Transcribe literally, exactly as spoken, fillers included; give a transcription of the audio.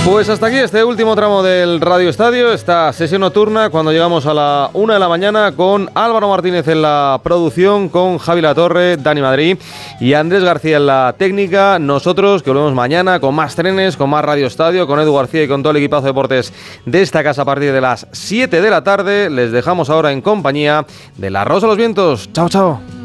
Pues hasta aquí este último tramo del Radio Estadio, esta sesión nocturna, cuando llegamos a la una de la mañana con Álvaro Martínez en la producción, con Javi Latorre, Dani Madrid y Andrés García en la técnica. Nosotros que volvemos mañana con más trenes, con más Radio Estadio, con Edu García y con todo el equipazo de deportes de esta casa a partir de las siete de la tarde. Les dejamos ahora en compañía de La Rosa de los Vientos. Chao, chao.